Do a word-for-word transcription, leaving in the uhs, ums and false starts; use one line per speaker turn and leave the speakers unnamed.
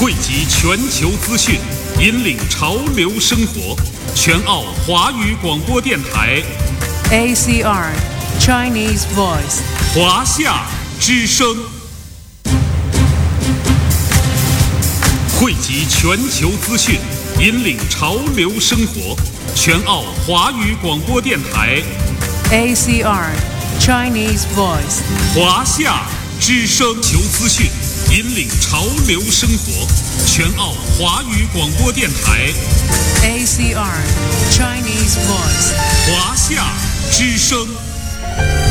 汇集全球资讯，引领潮流生活。全澳华语广播电台
A C R Chinese Voice
华夏之声，汇集全球资讯，引领潮流生活。全澳华语广播电台
A C R Chinese Voice
华夏之声，求资讯，引领潮流生活。全澳华语广播电台
A C R Chinese Voice
华夏之声。